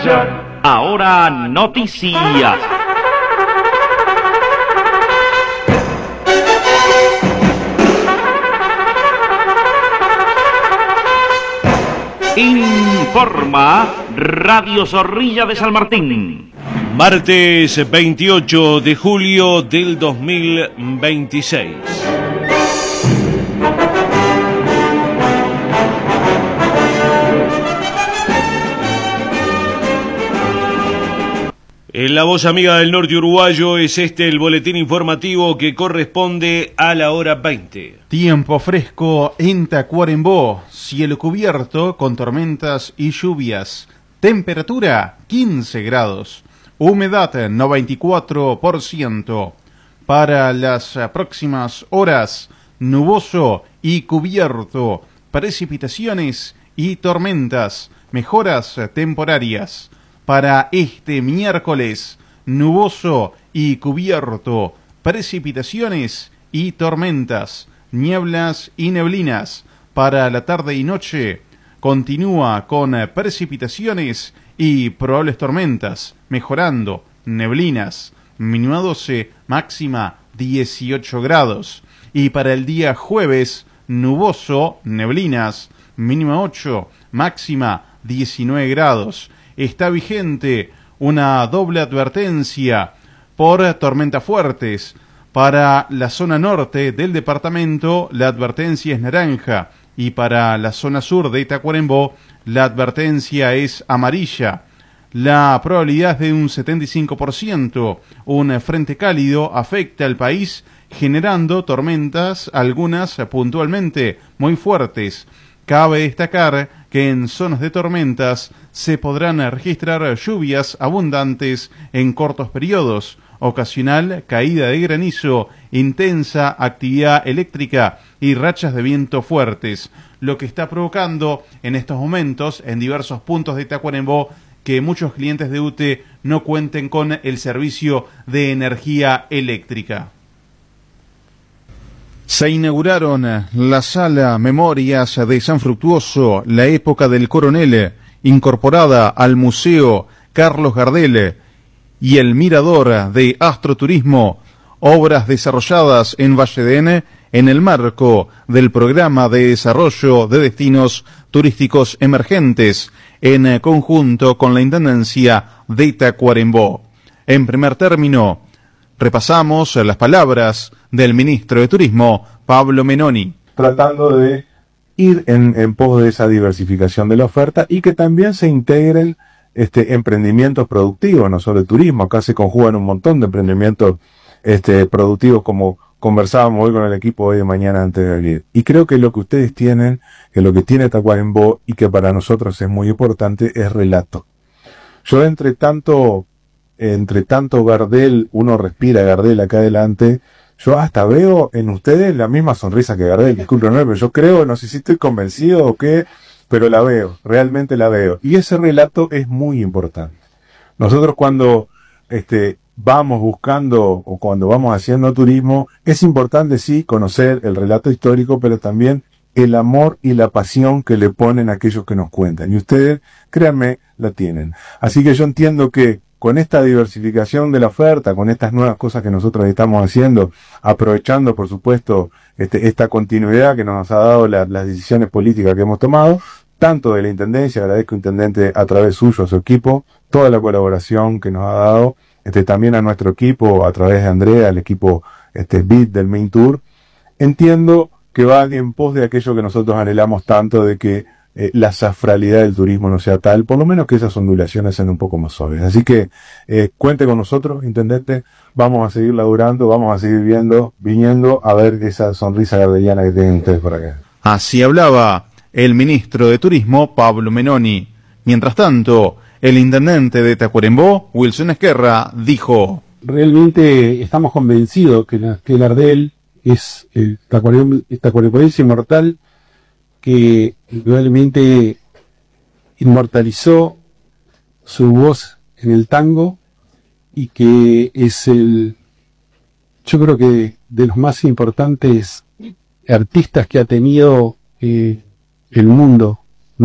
Ahora noticias. Informa Radio Zorrilla de San Martín. Martes 28 de julio del 2026. En la voz amiga del norte uruguayo es el boletín informativo que corresponde a la hora 20. Tiempo fresco en Tacuarembó, cielo cubierto con tormentas y lluvias, temperatura 15 grados, humedad 94%. Para las próximas horas, nuboso y cubierto, precipitaciones y tormentas, mejoras temporarias. Para este miércoles, nuboso y cubierto, precipitaciones y tormentas, nieblas y neblinas. Para la tarde y noche, continúa con precipitaciones y probables tormentas, mejorando, neblinas, mínima 12, máxima 18 grados. Y para el día jueves, nuboso, neblinas, mínima 8, máxima 19 grados. Está vigente una doble advertencia por tormentas fuertes. Para la zona norte del departamento, la advertencia es naranja, y para la zona sur de Tacuarembó, la advertencia es amarilla. La probabilidad es de un 75%. Un frente cálido afecta al país, generando tormentas, algunas puntualmente muy fuertes. Cabe destacar que en zonas de tormentas se podrán registrar lluvias abundantes en cortos periodos, ocasional caída de granizo, intensa actividad eléctrica y rachas de viento fuertes, lo que está provocando en estos momentos en diversos puntos de Tacuarembó que muchos clientes de UTE no cuenten con el servicio de energía eléctrica. Se inauguraron la Sala Memorias de San Fructuoso, la época del Coronel, incorporada al Museo Carlos Gardel, y el Mirador de Astroturismo, obras desarrolladas en Valledén en el marco del Programa de Desarrollo de Destinos Turísticos Emergentes, en conjunto con la Intendencia de Tacuarembó. En primer término, repasamos las palabras del ministro de Turismo, Pablo Menoni. Tratando de ir en pos de esa diversificación de la oferta y que también se integren emprendimientos productivos, no solo el turismo. Acá se conjugan un montón de emprendimientos productivos, como conversábamos hoy con el equipo hoy de mañana antes de venir. Y creo que lo que ustedes tienen, que lo que tiene Tacuarembó y que para nosotros es muy importante, es relato. Yo entre tanto Gardel, uno respira Gardel acá adelante, yo hasta veo en ustedes la misma sonrisa que Gardel, disculpen, pero yo creo, no sé si estoy convencido o qué, pero la veo, realmente la veo. Y ese relato es muy importante. Nosotros cuando vamos buscando o cuando vamos haciendo turismo, es importante sí conocer el relato histórico, pero también el amor y la pasión que le ponen a aquellos que nos cuentan. Y ustedes, créanme, la tienen. Así que yo entiendo que con esta diversificación de la oferta, con estas nuevas cosas que nosotros estamos haciendo, aprovechando, por supuesto, esta continuidad que nos ha dado las decisiones políticas que hemos tomado, tanto de la Intendencia, agradezco Intendente a través suyo, a su equipo, toda la colaboración que nos ha dado, también a nuestro equipo, a través de Andrea, el equipo BIT del Main Tour. Entiendo que va en pos de aquello que nosotros anhelamos tanto, de que la safralidad del turismo no sea tal, por lo menos que esas ondulaciones sean un poco más suaves. Así que cuente con nosotros, Intendente, vamos a seguir laburando, vamos a seguir viniendo a ver esa sonrisa gardeliana que tienen ustedes por acá. Así hablaba el ministro de Turismo, Pablo Menoni. Mientras tanto, el intendente de Tacuarembó, Wilson Esquerra, dijo: realmente estamos convencidos que Gardel es el tacuarembóense inmortal que realmente inmortalizó su voz en el tango y que es yo creo que de los más importantes artistas que ha tenido el mundo